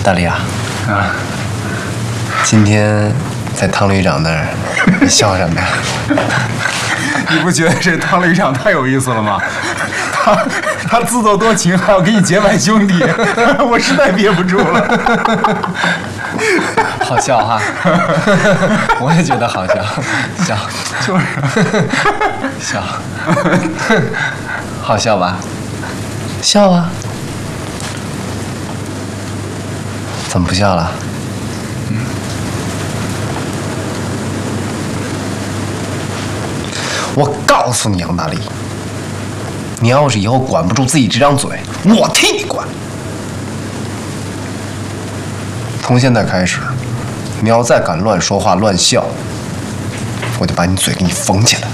大力啊，今天在汤旅长那儿，你笑什么呀？ 你不觉得这汤旅长太有意思了吗？他自作多情，还要给你结拜兄弟，我实在憋不住了。 好笑哈，我也觉得好笑，笑就是笑，好笑吧？笑啊！怎么不笑了？我告诉你，杨大力，你要是以后管不住自己这张嘴，我替你管。从现在开始，你要再敢乱说话、乱笑，我就把你嘴给你缝起来。